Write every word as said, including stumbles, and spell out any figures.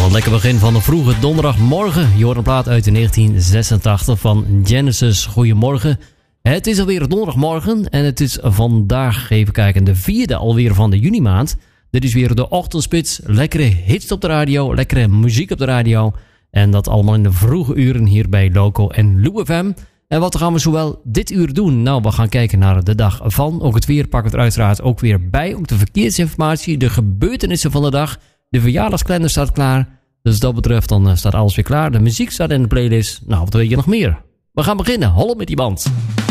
Een lekker begin van de vroege donderdagmorgen. Je hoort een plaat uit negentien zesentachtig van Genesis. Goedemorgen. Het is alweer donderdagmorgen en het is vandaag, even kijken, de vierde alweer van de juni maand. Dit is weer de ochtendspits. Lekkere hits op de radio, lekkere muziek op de radio. En dat allemaal in de vroege uren hier bij Loco en Lou F M. En wat gaan we zowel dit uur doen? Nou, we gaan kijken naar de dag van. Ook het weer pakken we er uiteraard ook weer bij. Ook de verkeersinformatie, de gebeurtenissen van de dag. De verjaardagskalender staat klaar. Dus wat dat betreft, dan staat alles weer klaar. De muziek staat in de playlist. Nou, wat wil je nog meer? We gaan beginnen. Hollen met die band.